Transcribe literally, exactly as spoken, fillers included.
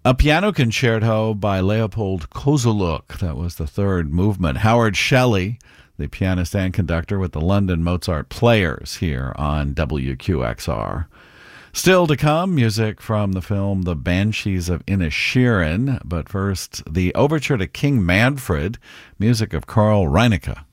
A piano concerto by Leopold Kozeluk. That was the third movement. Howard Shelley, the pianist and conductor with the London Mozart Players here on W Q X R. Still to come, music from the film The Banshees of Inisherin. But first, the overture to King Manfred, music of Carl Reinecke.